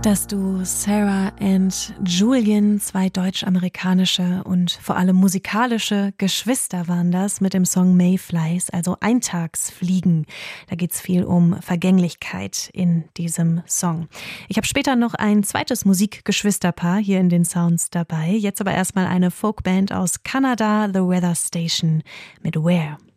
Dass du Sarah und Julian, zwei deutsch-amerikanische und vor allem musikalische Geschwister waren das mit dem Song Mayflies, also Eintagsfliegen. Da geht's viel um Vergänglichkeit in diesem Song. Ich habe später noch ein zweites Musikgeschwisterpaar hier in den Sounds dabei. Jetzt aber erstmal eine Folkband aus Kanada, The Weather Station mit Where.